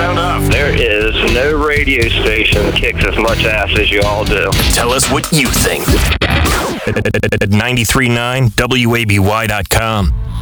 sound off. There is no radio station that kicks as much ass as you all do. Tell us what you think at 93.9WABY.com.